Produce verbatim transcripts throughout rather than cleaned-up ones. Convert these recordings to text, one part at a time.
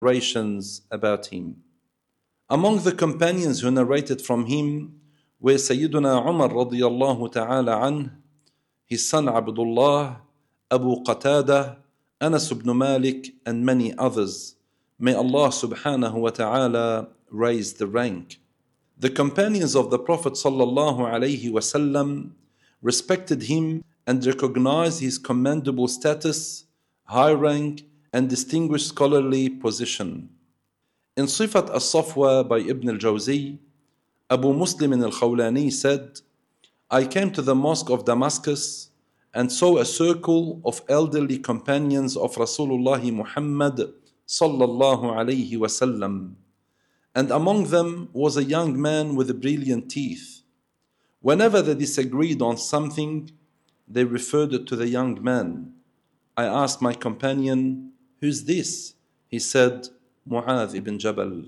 narrations about him. Among the companions who narrated from him were Sayyiduna Umar radiyallahu ta'ala anh, his son Abdullah, Abu Qatada, Anas ibn Malik, and many others. May Allah subhanahu wa ta'ala raise the rank. The companions of the Prophet sallallahu alayhi wasallam respected him and recognized his commendable status, high rank, and distinguished scholarly position. In Sifat al-Safwa by Ibn al-Jawzi, Abu Muslim al-Khawlani said, I came to the mosque of Damascus and saw a circle of elderly companions of Rasulullah Muhammad sallallahu alayhi wasallam, and among them was a young man with brilliant teeth. Whenever they disagreed on something, they referred it to the young man. I asked my companion, who's this? He said, Mu'adh ibn Jabal.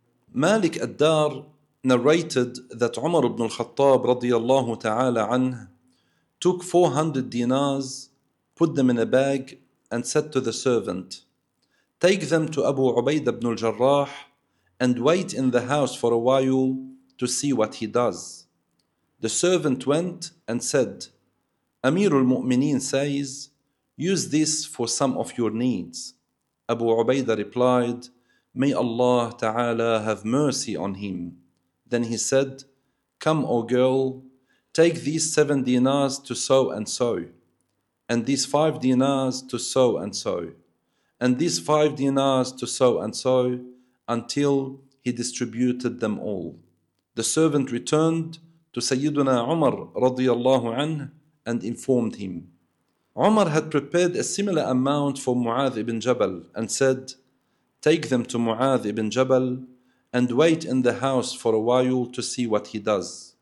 Malik ad-Dar narrated that Umar ibn al-Khattab radiyallahu ta'ala anh took four hundred dinars, put them in a bag, and said to the servant, take them to Abu Ubaidah ibn al-Jarrah and wait in the house for a while to see what he does. The servant went and said, Amir al-Mu'mineen says, use this for some of your needs. Abu Ubaidah replied, may Allah Ta'ala have mercy on him. Then he said, come, O girl, take these seven dinars to so and so, and these five dinars to so and so, and these five dinars to so and so, until he distributed them all. The servant returned to Sayyiduna Umar radiyallahu anh and informed him. Umar had prepared a similar amount for Mu'adh ibn Jabal and said, take them to Mu'adh ibn Jabal and wait in the house for a while to see what he does.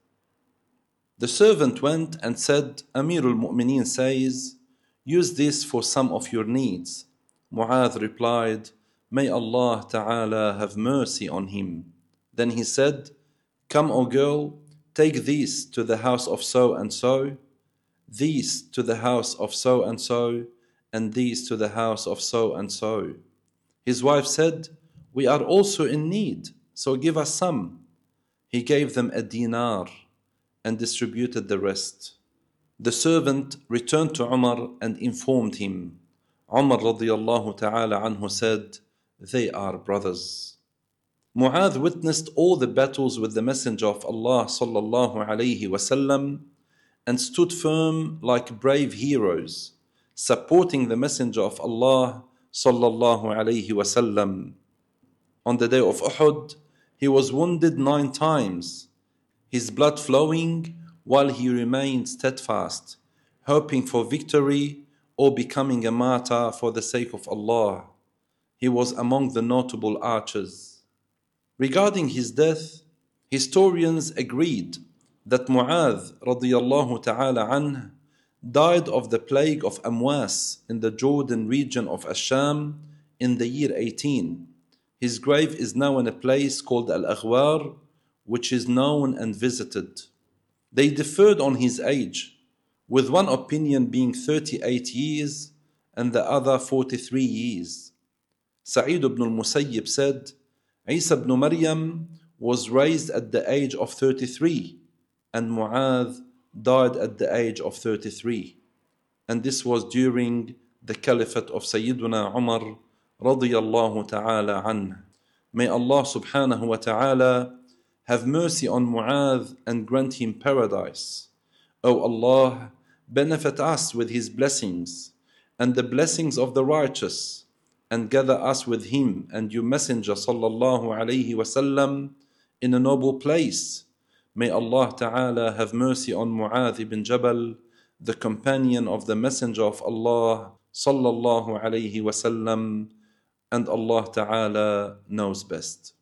The servant went and said, Amir al-Mu'mineen says, use this for some of your needs. Mu'adh replied, may Allah Ta'ala have mercy on him. Then he said, come, O girl, take these to the house of so and so, these to the house of so and so, and these to the house of so and so. His wife said, we are also in need, so give us some. He gave them a dinar and distributed the rest. The servant returned to Umar and informed him. Umar radiyallahu ta'ala anhu said, they are brothers. Mu'adh witnessed all the battles with the Messenger of Allah sallallahu alayhi wasallam and stood firm like brave heroes, supporting the Messenger of Allah sallallahu alayhi wasallam. On the day of Uhud, he was wounded nine times, his blood flowing while he remained steadfast, hoping for victory or becoming a martyr for the sake of Allah. He was among the notable archers. Regarding his death, historians agreed that Mu'adh radiyallahu ta'ala anh died of the plague of Amwas in the Jordan region of Asham in the year eighteen. His grave is now in a place called Al-Aghwar, which is known and visited. They differed on his age, with one opinion being thirty-eight years and the other forty-three years. Sa'id ibn al-Musayyib said, Isa ibn Maryam was raised at the age of thirty-three, and Mu'adh died at the age of thirty-three. And this was during the caliphate of Sayyiduna Umar radiyallahu ta'ala anh. May Allah subhanahu wa ta'ala have mercy on Mu'adh and grant him paradise. O Allah, benefit us with his blessings and the blessings of the righteous, and gather us with him and your Messenger sallallahu alayhi wasallam in a noble place. May Allah Ta'ala have mercy on Mu'adh ibn Jabal, the companion of the Messenger of Allah sallallahu alayhi wasallam, and Allah Ta'ala knows best.